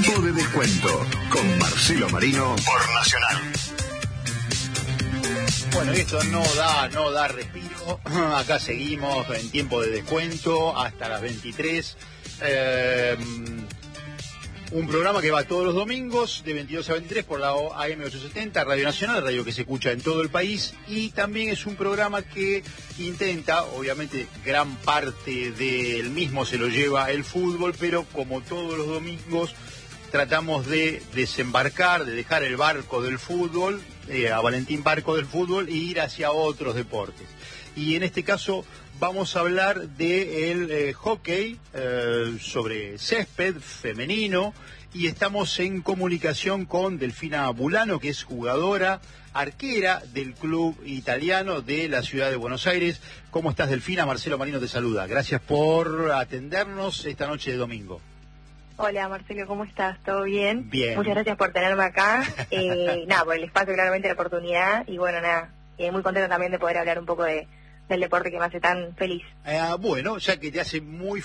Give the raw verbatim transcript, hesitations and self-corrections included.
Tiempo de Descuento con Marcelo Marino por Nacional. Bueno, esto no da, no da respiro. Acá seguimos en Tiempo de Descuento hasta las veintitrés. Eh, un programa que va todos los domingos de veintidós a veintitrés por la A M ochocientos setenta, Radio Nacional, radio que se escucha en todo el país, y también es un programa que intenta, obviamente gran parte del mismo se lo lleva el fútbol, pero como todos los domingos tratamos de desembarcar, de dejar el barco del fútbol, eh, a Valentín Barco del fútbol, e ir hacia otros deportes. Y en este caso vamos a hablar del de eh, hockey eh, sobre césped femenino, y estamos en comunicación con Delfina Bulano, que es jugadora, arquera del club italiano de la ciudad de Buenos Aires. ¿Cómo estás, Delfina? Marcelo Marino te saluda. Gracias por atendernos esta noche de domingo. Hola, Marcelo, ¿cómo estás? ¿Todo bien? Bien. Muchas gracias por tenerme acá. Eh, nada, por el espacio, claramente, la oportunidad. Y bueno, nada, eh, muy contenta también de poder hablar un poco de, del deporte que me hace tan feliz. Eh, bueno, ya que te hace muy